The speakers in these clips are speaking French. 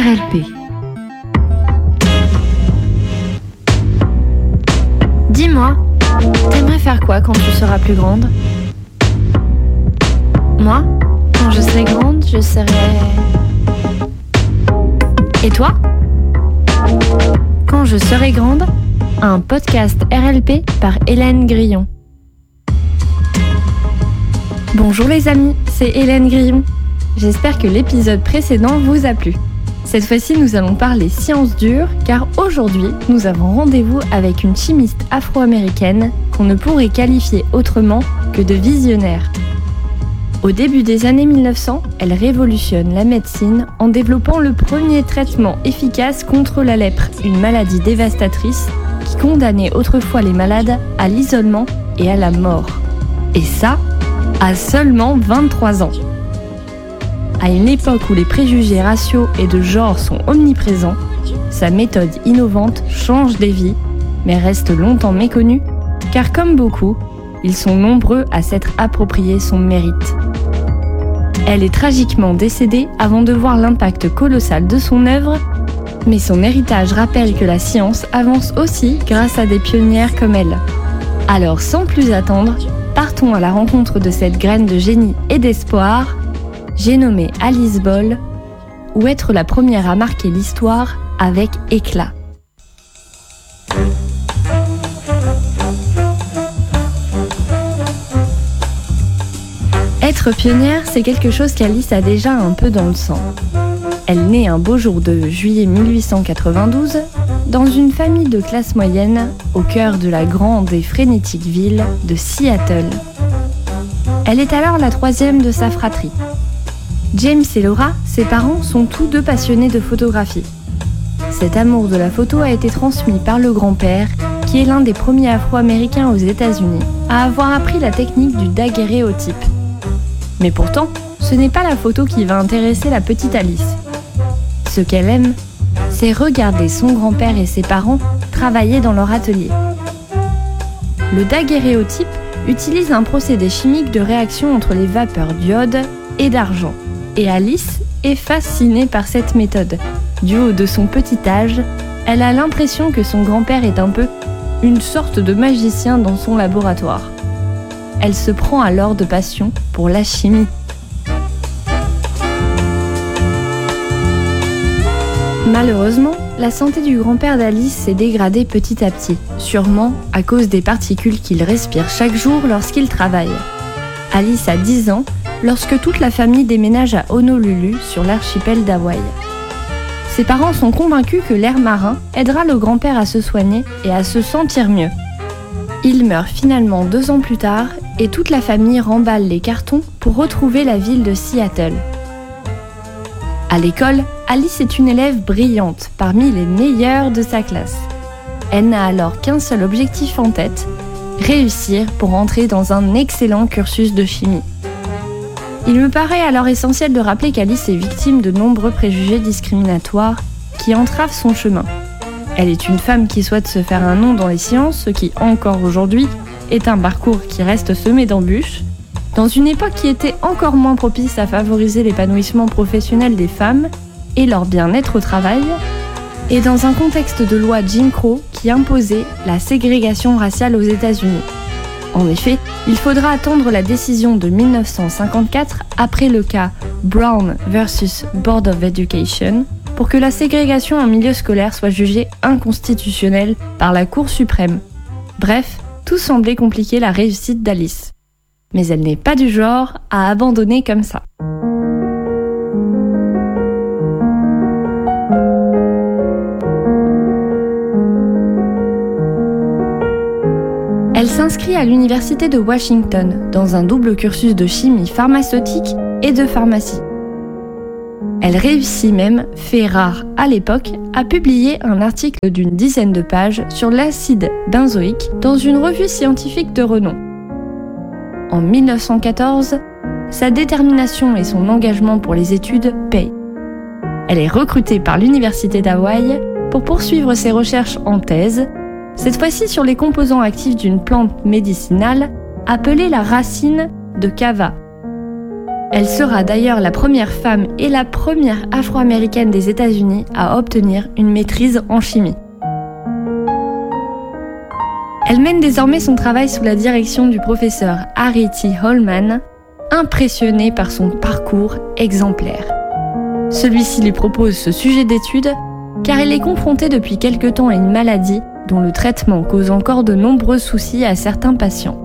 RLP. Dis-moi, t'aimerais faire quoi quand tu seras plus grande ? Moi, quand je serai grande, je serai... Et toi ? Quand je serai grande, un podcast RLP par Hélène Grillon. Bonjour les amis, c'est Hélène Grillon. J'espère que l'épisode précédent vous a plu. Cette fois-ci, nous allons parler sciences dures, car aujourd'hui, nous avons rendez-vous avec une chimiste afro-américaine qu'on ne pourrait qualifier autrement que de visionnaire. Au début des années 1900, elle révolutionne la médecine en développant le premier traitement efficace contre la lèpre, une maladie dévastatrice qui condamnait autrefois les malades à l'isolement et à la mort. Et ça, à seulement 23 ans. À une époque où les préjugés raciaux et de genre sont omniprésents, sa méthode innovante change des vies, mais reste longtemps méconnue, car comme beaucoup, ils sont nombreux à s'être approprié son mérite. Elle est tragiquement décédée avant de voir l'impact colossal de son œuvre, mais son héritage rappelle que la science avance aussi grâce à des pionnières comme elle. Alors sans plus attendre, partons à la rencontre de cette graine de génie et d'espoir. J'ai nommé Alice Ball, ou être la première à marquer l'histoire avec éclat. Être pionnière, c'est quelque chose qu'Alice a déjà un peu dans le sang. Elle naît un beau jour de juillet 1892 dans une famille de classe moyenne au cœur de la grande et frénétique ville de Seattle. Elle est alors la troisième de sa fratrie. James et Laura, ses parents, sont tous deux passionnés de photographie. Cet amour de la photo a été transmis par le grand-père, qui est l'un des premiers Afro-Américains aux États-Unis à avoir appris la technique du daguerréotype. Mais pourtant, ce n'est pas la photo qui va intéresser la petite Alice. Ce qu'elle aime, c'est regarder son grand-père et ses parents travailler dans leur atelier. Le daguerréotype utilise un procédé chimique de réaction entre les vapeurs d'iode et d'argent. Et Alice est fascinée par cette méthode. Du haut de son petit âge, elle a l'impression que son grand-père est un peu une sorte de magicien dans son laboratoire. Elle se prend alors de passion pour la chimie. Malheureusement, la santé du grand-père d'Alice s'est dégradée petit à petit, sûrement à cause des particules qu'il respire chaque jour lorsqu'il travaille. Alice a 10 ans lorsque toute la famille déménage à Honolulu sur l'archipel d'Hawaï. Ses parents sont convaincus que l'air marin aidera le grand-père à se soigner et à se sentir mieux. Il meurt finalement 2 ans plus tard et toute la famille remballe les cartons pour retrouver la ville de Seattle. À l'école, Alice est une élève brillante, parmi les meilleures de sa classe. Elle n'a alors qu'un seul objectif en tête, réussir pour entrer dans un excellent cursus de chimie. Il me paraît alors essentiel de rappeler qu'Alice est victime de nombreux préjugés discriminatoires qui entravent son chemin. Elle est une femme qui souhaite se faire un nom dans les sciences, ce qui, encore aujourd'hui, est un parcours qui reste semé d'embûches, dans une époque qui était encore moins propice à favoriser l'épanouissement professionnel des femmes et leur bien-être au travail, et dans un contexte de loi Jim Crow qui imposait la ségrégation raciale aux États-Unis. En effet, il faudra attendre la décision de 1954, après le cas Brown vs Board of Education, pour que la ségrégation en milieu scolaire soit jugée inconstitutionnelle par la Cour suprême. Bref, tout semblait compliquer la réussite d'Alice. Mais elle n'est pas du genre à abandonner comme ça. Elle s'inscrit à l'université de Washington dans un double cursus de chimie pharmaceutique et de pharmacie. Elle réussit même, fait rare à l'époque, à publier un article d'une 10aine de pages sur l'acide benzoïque dans une revue scientifique de renom. En 1914, sa détermination et son engagement pour les études payent. Elle est recrutée par l'université d'Hawaï pour poursuivre ses recherches en thèse, cette fois-ci sur les composants actifs d'une plante médicinale appelée la racine de kava. Elle sera d'ailleurs la première femme et la première afro-américaine des États-Unis à obtenir une maîtrise en chimie. Elle mène désormais son travail sous la direction du professeur Harry T. Holman, impressionné par son parcours exemplaire. Celui-ci lui propose ce sujet d'étude car il est confronté depuis quelque temps à une maladie dont le traitement cause encore de nombreux soucis à certains patients.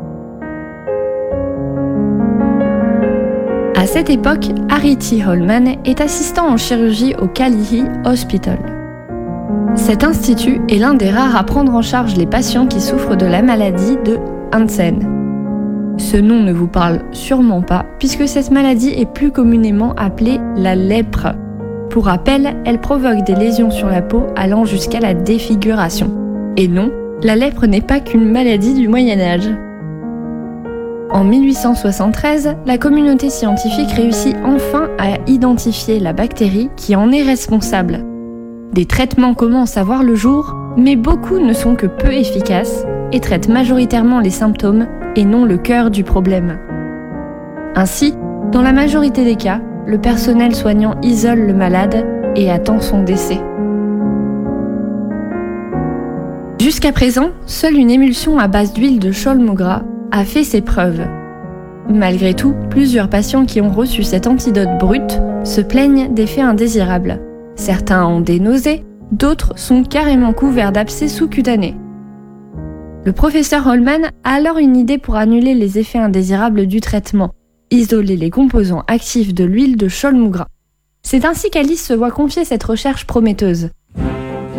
À cette époque, Harry T. Holman est assistant en chirurgie au Kalihi Hospital. Cet institut est l'un des rares à prendre en charge les patients qui souffrent de la maladie de Hansen. Ce nom ne vous parle sûrement pas, puisque cette maladie est plus communément appelée la lèpre. Pour rappel, elle provoque des lésions sur la peau allant jusqu'à la défiguration. Et non, la lèpre n'est pas qu'une maladie du Moyen-Âge. En 1873, la communauté scientifique réussit enfin à identifier la bactérie qui en est responsable. Des traitements commencent à voir le jour, mais beaucoup ne sont que peu efficaces et traitent majoritairement les symptômes et non le cœur du problème. Ainsi, dans la majorité des cas, le personnel soignant isole le malade et attend son décès. Jusqu'à présent, seule une émulsion à base d'huile de chaulmeau gras a fait ses preuves. Malgré tout, plusieurs patients qui ont reçu cet antidote brut se plaignent d'effets indésirables. Certains ont des nausées, d'autres sont carrément couverts d'abcès sous-cutanés. Le professeur Holman a alors une idée pour annuler les effets indésirables du traitement, isoler les composants actifs de l'huile de chaulmeau gras. C'est ainsi qu'Alice se voit confier cette recherche prometteuse.